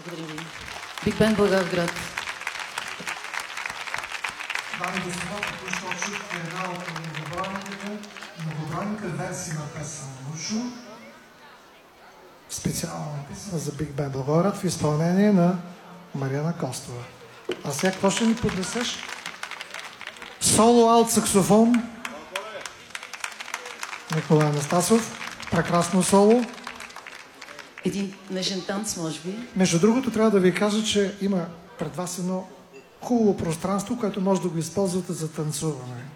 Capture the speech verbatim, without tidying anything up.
Благодаря ви. Биг Бенд Благоевград. Дами и господа, току-що чухте една от многобройните версии на песен Мушо, специално написана за Биг Бенд Благоевград в изпълнение на Мариана Костова. А сега какво ще ни поднесеш? Соло алт саксофон Николай Анастасов. Прекрасно соло. Един нежен танц, може би. Между другото, трябва да ви кажа, че има пред вас едно хубаво пространство, което може да го използвате за танцуване.